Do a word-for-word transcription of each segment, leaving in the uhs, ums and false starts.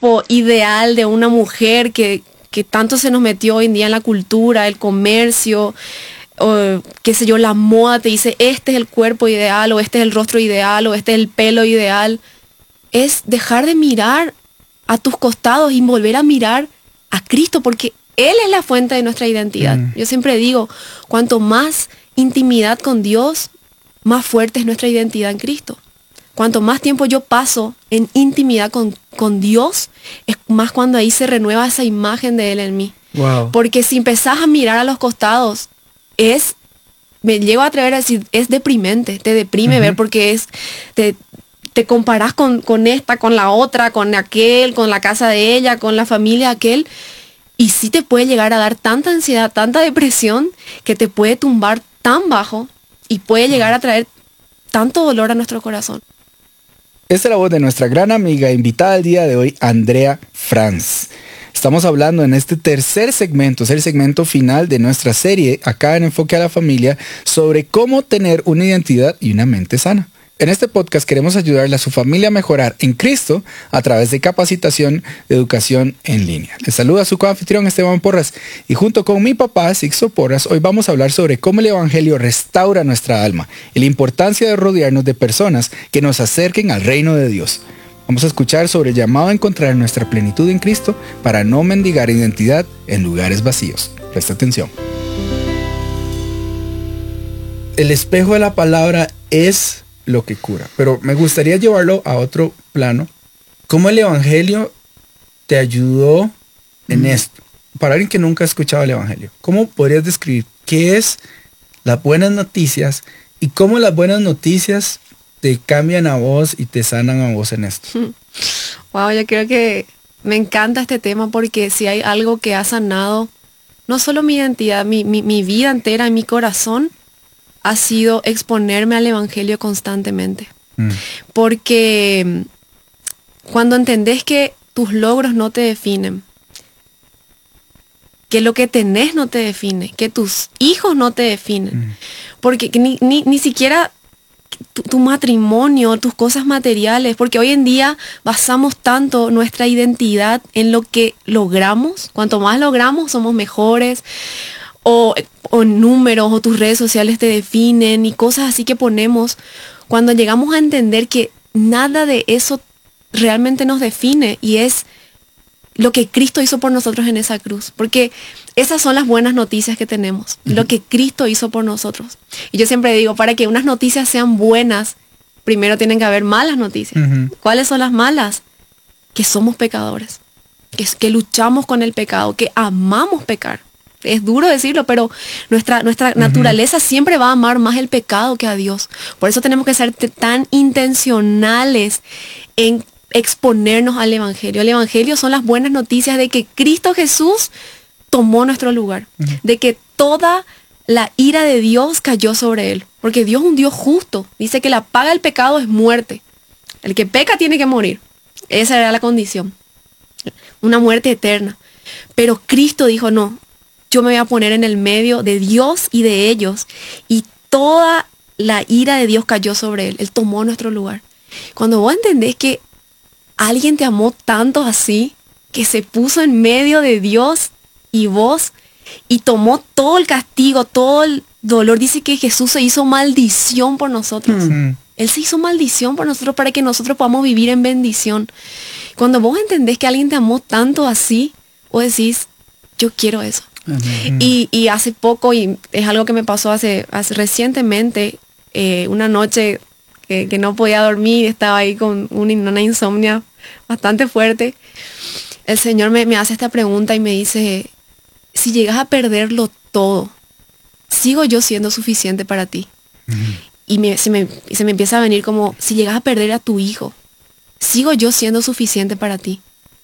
cuerpo ideal de una mujer que, que tanto se nos metió hoy en día en la cultura, el comercio, o qué sé yo, la moda te dice este es el cuerpo ideal, o este es el rostro ideal, o este es el pelo ideal. Es dejar de mirar a tus costados y volver a mirar a Cristo, porque Él es la fuente de nuestra identidad. Mm. Yo siempre digo, cuanto más intimidad con Dios, más fuerte es nuestra identidad en Cristo. Cuanto más tiempo yo paso en intimidad con, con Dios, es más cuando ahí se renueva esa imagen de Él en mí. Wow. Porque si empezás a mirar a los costados, es, me llego a atrever a decir, es deprimente, te deprime uh-huh. ver, porque es, te, te comparás con, con esta, con la otra, con aquel, con la casa de ella, con la familia de aquel, y sí te puede llegar a dar tanta ansiedad, tanta depresión, que te puede tumbar tan bajo y puede llegar a traer tanto dolor a nuestro corazón. Esta es la voz de nuestra gran amiga invitada al día de hoy, Andrea Franz. Estamos hablando en este tercer segmento, es el segmento final de nuestra serie acá en Enfoque a la Familia, sobre cómo tener una identidad y una mente sana. En este podcast queremos ayudarle a su familia a mejorar en Cristo a través de capacitación de educación en línea. Les saluda su coanfitrión Esteban Porras y junto con mi papá Sixto Porras, hoy vamos a hablar sobre cómo el Evangelio restaura nuestra alma y la importancia de rodearnos de personas que nos acerquen al reino de Dios. Vamos a escuchar sobre el llamado a encontrar nuestra plenitud en Cristo para no mendigar identidad en lugares vacíos. Presta atención. El espejo de la palabra es lo que cura, pero me gustaría llevarlo a otro plano. ¿Cómo el Evangelio te ayudó en mm. esto? Para alguien que nunca ha escuchado el Evangelio, ¿cómo podrías describir qué es las buenas noticias y cómo las buenas noticias te cambian a vos y te sanan a vos en esto? Wow, yo creo que me encanta este tema, porque si hay algo que ha sanado no solo mi identidad, mi, mi, mi vida entera, mi corazón, ha sido exponerme al Evangelio constantemente. Mm. Porque cuando entendés que tus logros no te definen, que lo que tenés no te define, que tus hijos no te definen, mm. porque ni, ni, ni siquiera tu, tu matrimonio, tus cosas materiales, porque hoy en día basamos tanto nuestra identidad en lo que logramos. Cuanto más logramos, somos mejores. O, o números o tus redes sociales te definen y cosas así que ponemos. Cuando llegamos a entender que nada de eso realmente nos define, y es lo que Cristo hizo por nosotros en esa cruz, porque esas son las buenas noticias que tenemos, uh-huh. lo que Cristo hizo por nosotros. Y yo siempre digo, para que unas noticias sean buenas, primero tienen que haber malas noticias. Uh-huh. ¿Cuáles son las malas? Que somos pecadores, que, que luchamos con el pecado, que amamos pecar. Es duro decirlo, pero nuestra, nuestra uh-huh. naturaleza siempre va a amar más el pecado que a Dios. Por eso tenemos que ser t- tan intencionales en exponernos al Evangelio. El Evangelio son las buenas noticias de que Cristo Jesús tomó nuestro lugar. Uh-huh. De que toda la ira de Dios cayó sobre Él. Porque Dios es un Dios justo. Dice que la paga del pecado es muerte. El que peca tiene que morir. Esa era la condición. Una muerte eterna. Pero Cristo dijo, no, yo me voy a poner en el medio de Dios y de ellos. Y toda la ira de Dios cayó sobre Él. Él tomó nuestro lugar. Cuando vos entendés que alguien te amó tanto así, que se puso en medio de Dios y vos, y tomó todo el castigo, todo el dolor. Dice que Jesús se hizo maldición por nosotros. Mm. Él se hizo maldición por nosotros para que nosotros podamos vivir en bendición. Cuando vos entendés que alguien te amó tanto así, vos decís, yo quiero eso. Uh-huh. Y, y hace poco, y es algo que me pasó hace, hace recientemente, eh, una noche que, que no podía dormir, estaba ahí con una, una insomnia bastante fuerte. El Señor me, me hace esta pregunta y me dice, si llegas a perderlo todo, ¿sigo yo siendo suficiente para ti? Uh-huh. Y me, se, me, se me empieza a venir como, si llegas a perder a tu hijo, ¿sigo yo siendo suficiente para ti?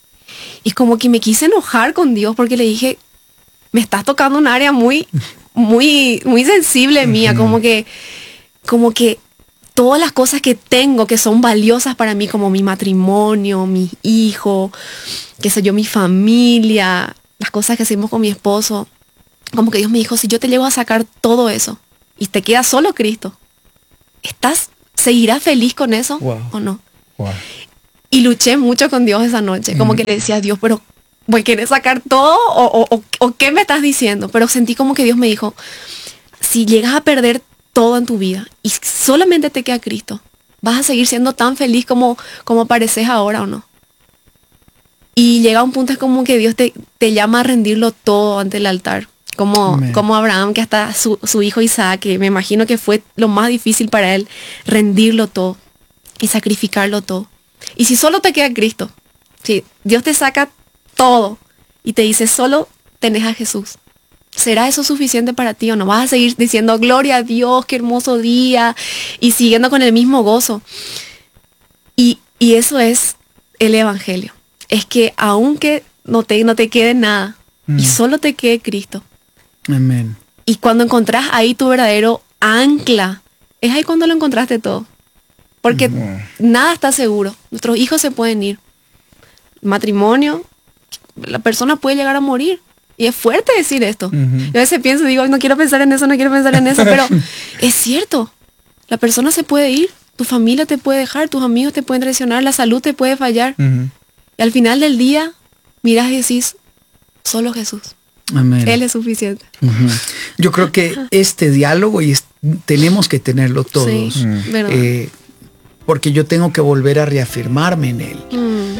Y como que me quise enojar con Dios, porque le dije, me estás tocando un área muy, muy, muy sensible mía, uh-huh. como que, como que todas las cosas que tengo que son valiosas para mí, como mi matrimonio, mi hijo, qué sé yo, mi familia, las cosas que hacemos con mi esposo, como que Dios me dijo, si yo te llevo a sacar todo eso y te queda solo Cristo, ¿estás, seguirás feliz con eso wow. o no? Wow. Y luché mucho con Dios esa noche, como que le decía a Dios, pero ¿me quieres sacar todo o, o, o, o qué me estás diciendo? Pero sentí como que Dios me dijo, si llegas a perder todo en tu vida y solamente te queda Cristo, ¿vas a seguir siendo tan feliz como, como pareces ahora o no? Y llega un punto es como que Dios te, te llama a rendirlo todo ante el altar. Como, como Abraham, que hasta su, su hijo Isaac, que me imagino que fue lo más difícil para él, rendirlo todo y sacrificarlo todo. Y si solo te queda Cristo, si Dios te saca todo y te dice solo tenés a Jesús, ¿será eso suficiente para ti o no? ¿Vas a seguir diciendo gloria a Dios, qué hermoso día y siguiendo con el mismo gozo? Y, y eso es el evangelio. Es que aunque no te, no te quede nada mm. y solo te quede Cristo. Amén. Y cuando encontrás ahí tu verdadero ancla, es ahí cuando lo encontraste todo. Porque mm. nada está seguro. Nuestros hijos se pueden ir. Matrimonio, la persona puede llegar a morir. Y es fuerte decir esto. Uh-huh. Yo a veces pienso, digo, no quiero pensar en eso, no quiero pensar en eso, pero es cierto. La persona se puede ir, tu familia te puede dejar, tus amigos te pueden traicionar, la salud te puede fallar. Uh-huh. Y al final del día, mirás y decís, solo Jesús. Amén. Él es suficiente. Uh-huh. Yo creo que este diálogo y es, tenemos que tenerlo todos. Sí, uh-huh. eh, porque yo tengo que volver a reafirmarme en él. Uh-huh.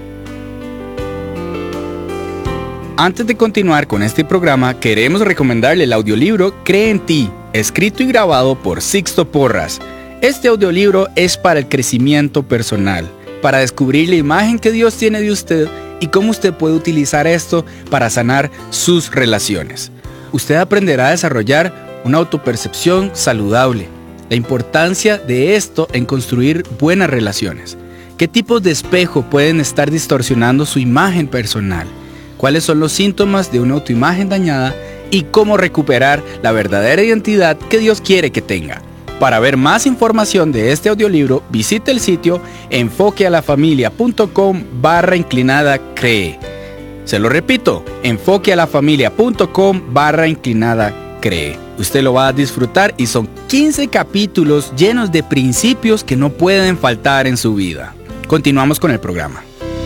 Antes de continuar con este programa, queremos recomendarle el audiolibro Cree en ti, escrito y grabado por Sixto Porras. Este audiolibro es para el crecimiento personal, para descubrir la imagen que Dios tiene de usted y cómo usted puede utilizar esto para sanar sus relaciones. Usted aprenderá a desarrollar una autopercepción saludable, la importancia de esto en construir buenas relaciones, qué tipos de espejo pueden estar distorsionando su imagen personal, cuáles son los síntomas de una autoimagen dañada y cómo recuperar la verdadera identidad que Dios quiere que tenga. Para ver más información de este audiolibro, visite el sitio enfoquealafamilia.com barra inclinada cree. Se lo repito, enfoquealafamilia.com barra inclinada cree. Usted lo va a disfrutar y son quince capítulos llenos de principios que no pueden faltar en su vida. Continuamos con el programa.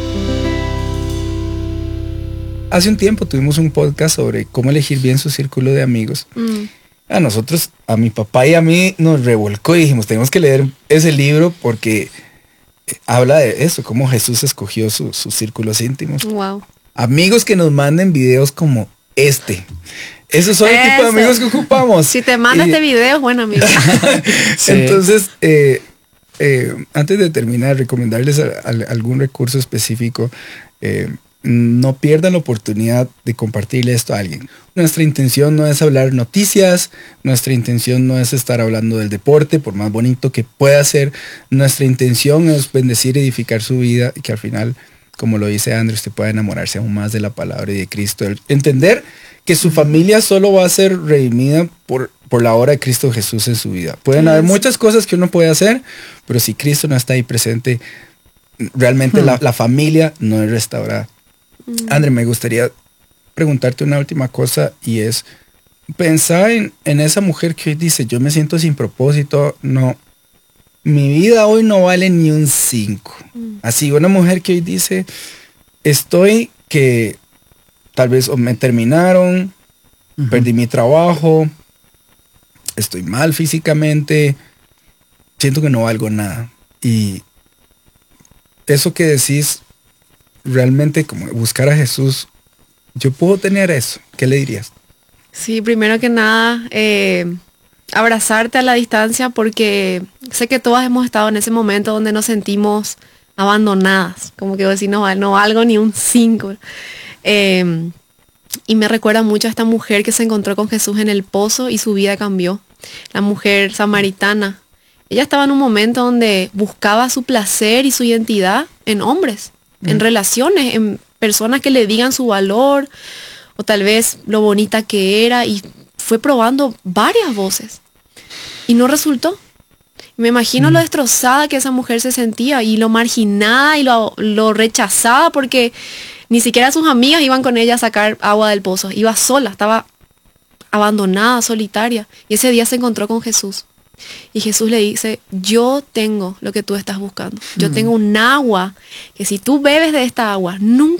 Hace un tiempo tuvimos un podcast sobre cómo elegir bien su círculo de amigos. Mm. A nosotros, a mi papá y a mí nos revolcó y dijimos, tenemos que leer ese libro porque habla de eso, cómo Jesús escogió su, sus círculos íntimos. Wow. Amigos que nos manden videos como este. Esos son el tipo de amigos que ocupamos. Si te manda y... este video, es buen amigo. Sí. Entonces, eh, eh, antes de terminar, recomendarles a, a, algún recurso específico. Eh, No pierdan la oportunidad de compartirle esto a alguien. Nuestra intención no es hablar noticias, nuestra intención no es estar hablando del deporte, por más bonito que pueda ser. Nuestra intención es bendecir, edificar su vida y que al final, como lo dice Andrew, usted pueda enamorarse aún más de la palabra y de Cristo. Entender que su familia solo va a ser redimida por, por la obra de Cristo Jesús en su vida. Pueden haber muchas cosas que uno puede hacer, pero si Cristo no está ahí presente, realmente hmm. la, la familia no es restaurada. André, me gustaría preguntarte una última cosa y es, pensar en, en esa mujer que hoy dice, yo me siento sin propósito, no, mi vida hoy no vale ni un cinco. Mm. Así, una mujer que hoy dice, estoy que tal vez o me terminaron, uh-huh. perdí mi trabajo, estoy mal físicamente, siento que no valgo nada. Y eso que decís, realmente como buscar a Jesús, yo puedo tener eso. ¿Qué le dirías? Sí, primero que nada, eh, abrazarte a la distancia, porque sé que todas hemos estado en ese momento donde nos sentimos abandonadas, como que decir, no, no valgo ni un cinco. Eh, y me recuerda mucho a esta mujer que se encontró con Jesús en el pozo y su vida cambió. La mujer samaritana. Ella estaba en un momento donde buscaba su placer y su identidad en hombres, mm. en relaciones, en personas que le digan su valor o tal vez lo bonita que era, y fue probando varias voces y no resultó. Me imagino mm. lo destrozada que esa mujer se sentía y lo marginada y lo, lo rechazada, porque ni siquiera sus amigas iban con ella a sacar agua del pozo. Iba sola, estaba abandonada, solitaria. Y ese día se encontró con Jesús. Y Jesús le dice, yo tengo lo que tú estás buscando. Yo Mm. tengo un agua que si tú bebes de esta agua, nunca